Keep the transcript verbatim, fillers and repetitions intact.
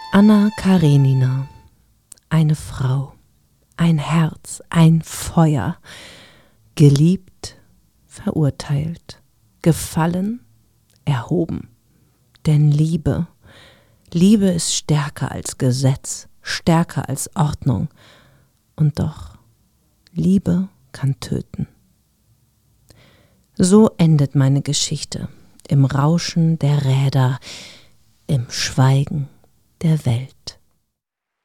Anna Karenina, eine Frau, ein Herz, ein Feuer, geliebt, verurteilt, gefallen, erhoben. Denn Liebe, Liebe ist stärker als Gesetz, stärker als Ordnung. Und doch, Liebe kann töten. So endet meine Geschichte, im Rauschen der Räder, im Schweigen der Welt.